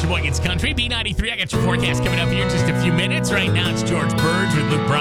Sheboygan's Country, B93. I got your forecast coming up here in just a few minutes. Right now, it's George Burge with Luke